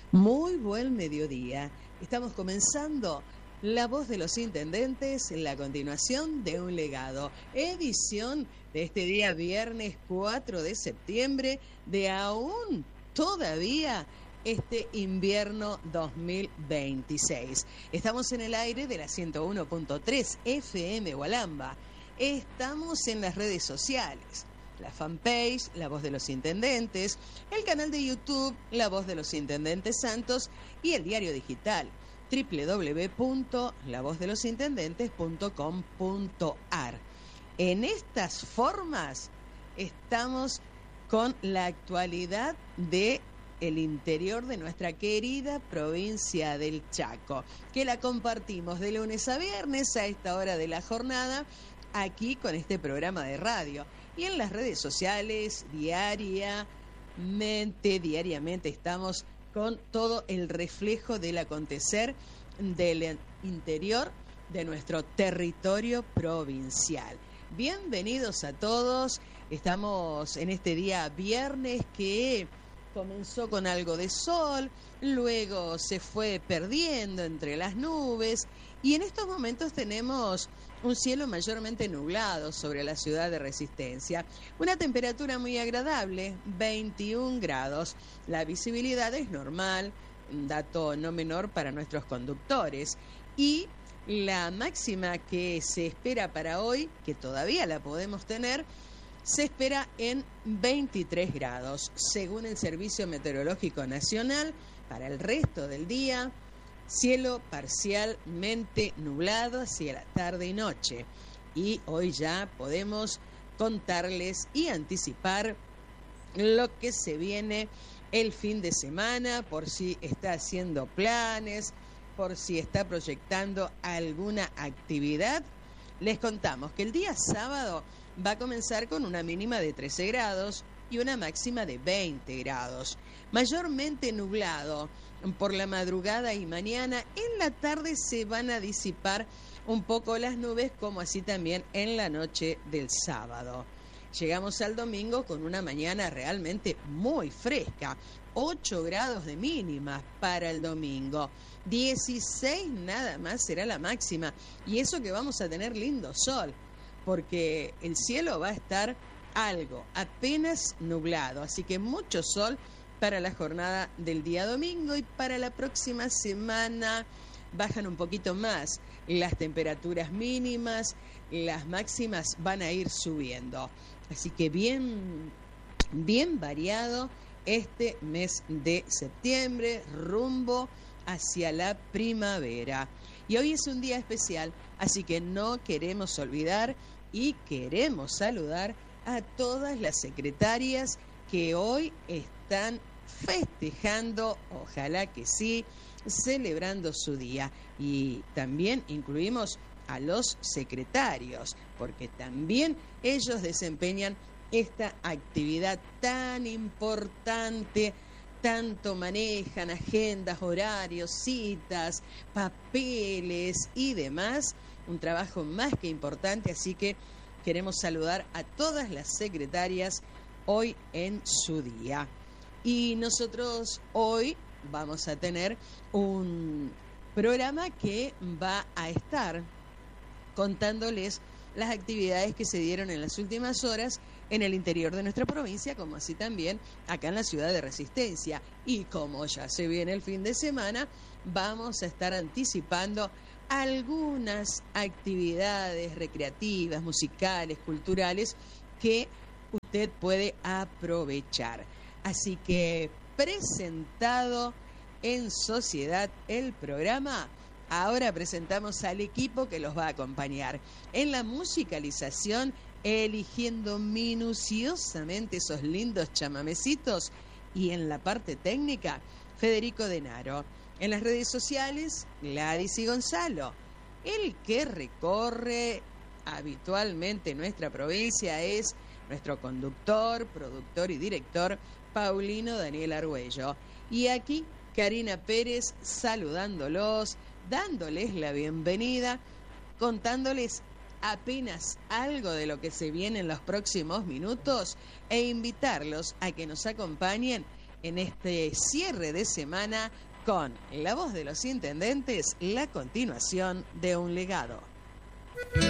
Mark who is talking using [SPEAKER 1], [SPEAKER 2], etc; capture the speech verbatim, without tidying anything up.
[SPEAKER 1] Muy buen mediodía. Estamos comenzando La Voz de los Intendentes, la continuación de un legado. Edición de este día viernes cuatro de septiembre de aún todavía este invierno dos mil veintiséis. Estamos en el aire de la ciento uno punto tres F M Hualamba. Estamos en las redes sociales. La fanpage, La Voz de los Intendentes, el canal de YouTube, La Voz de los Intendentes Santos y el diario digital, doble u doble u doble u punto la voz de los intendentes punto com punto a r. En estas formas estamos con la actualidad de el interior de nuestra querida provincia del Chaco, que la compartimos de lunes a viernes a esta hora de la jornada, aquí con este programa de radio. Y en las redes sociales, diariamente, diariamente estamos con todo el reflejo del acontecer del interior de nuestro territorio provincial. Bienvenidos a todos. Estamos en este día viernes que comenzó con algo de sol, luego se fue perdiendo entre las nubes y en estos momentos tenemos un cielo mayormente nublado sobre la ciudad de Resistencia. Una temperatura muy agradable, veintiún grados. La visibilidad es normal, un dato no menor para nuestros conductores. Y la máxima que se espera para hoy, que todavía la podemos tener, se espera en veintitrés grados. Según el Servicio Meteorológico Nacional, para el resto del día, cielo parcialmente nublado hacia la tarde y noche. Y hoy ya podemos contarles y anticipar lo que se viene el fin de semana, por si está haciendo planes, por si está proyectando alguna actividad. Les contamos que el día sábado va a comenzar con una mínima de trece grados y una máxima de veinte grados. Mayormente nublado por la madrugada y mañana. En la tarde se van a disipar un poco las nubes, como así también en la noche del sábado. Llegamos al domingo con una mañana realmente muy fresca. ocho grados de mínima para el domingo. dieciséis nada más será la máxima. Y eso que vamos a tener lindo sol, porque el cielo va a estar algo, apenas nublado. Así que mucho sol para la jornada del día domingo, y para la próxima semana bajan un poquito más las temperaturas mínimas, las máximas van a ir subiendo. Así que bien, bien variado este mes de septiembre, rumbo hacia la primavera. Y hoy es un día especial, así que no queremos olvidar y queremos saludar a todas las secretarias que hoy están festejando, ojalá que sí, celebrando su día. Y también incluimos a los secretarios, porque también ellos desempeñan esta actividad tan importante, tanto manejan agendas, horarios, citas, papeles y demás, un trabajo más que importante, así que queremos saludar a todas las secretarias hoy en su día. Y nosotros hoy vamos a tener un programa que va a estar contándoles las actividades que se dieron en las últimas horas en el interior de nuestra provincia, como así también acá en la ciudad de Resistencia. Y como ya se viene el fin de semana, vamos a estar anticipando algunas actividades recreativas, musicales, culturales que usted puede aprovechar. Así que presentado en sociedad el programa, ahora presentamos al equipo que los va a acompañar en la musicalización, eligiendo minuciosamente esos lindos chamamecitos, y en la parte técnica, Federico Denaro. En las redes sociales, Gladys y Gonzalo. El que recorre habitualmente nuestra provincia es nuestro conductor, productor y director, Paulino Daniel Argüello. Y aquí, Karina Pérez saludándolos, dándoles la bienvenida, contándoles apenas algo de lo que se viene en los próximos minutos e invitarlos a que nos acompañen en este cierre de semana con La Voz de los Intendentes, la continuación de un legado.